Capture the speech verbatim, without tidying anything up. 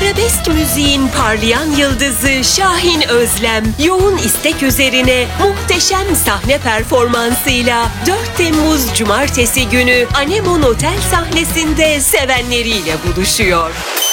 Arabesk müziğin parlayan yıldızı Şahin Özlem, yoğun istek üzerine muhteşem sahne performansıyla dört Temmuz Cumartesi günü Anemon Otel sahnesinde sevenleriyle buluşuyor.